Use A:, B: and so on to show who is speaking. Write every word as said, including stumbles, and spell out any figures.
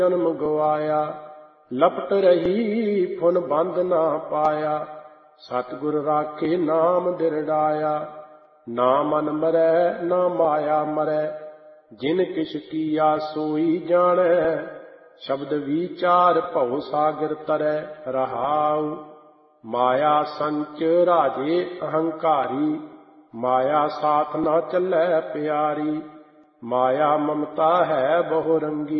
A: ਜਨਮ ਗਵਾਇਆ। ਲਪਟ ਰਹੀ ਫੁਨ ਬੰਦ ਨਾ ਪਾਇਆ, ਸਤਿਗੁਰ ਰਾਖੇ ਨਾਮ ਦਿਰੜਾਇਆ। ਨਾ ਮਨ ਮਰੈ ਨਾ ਮਾਇਆ ਮਰੈ, ਜਿਨ ਕਿਛ ਕੀਆ ਸੋਈ ਜਾਣੈ। ਸ਼ਬਦ ਵਿਚਾਰ ਭਉ ਸਾਗਰ ਤਰੈ, ਰਹਾਉ। ਮਾਇਆ ਸੰਚ ਰਾਜੇ ਅਹੰਕਾਰੀ, ਮਾਇਆ ਸਾਥ ਨਾ ਚੱਲੈ ਪਿਆਰੀ। ਮਾਇਆ ਮਮਤਾ ਹੈ ਬਹੁ ਰੰਗੀ,